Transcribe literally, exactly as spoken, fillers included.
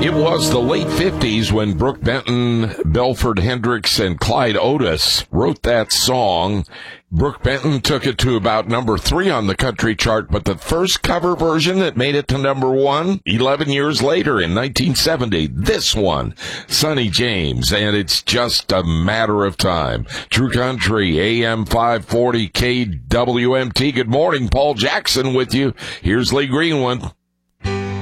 It was the late fifties when Brooke Benton, Belford Hendricks, and Clyde Otis wrote that song. Brooke Benton took it to about number three on the country chart, but the first cover version that made it to number one, eleven years later in nineteen seventy, this one, Sonny James, and it's just a matter of time. True Country, A M five forty K W M T. Good morning, Paul Jackson with you. Here's Lee Greenwood.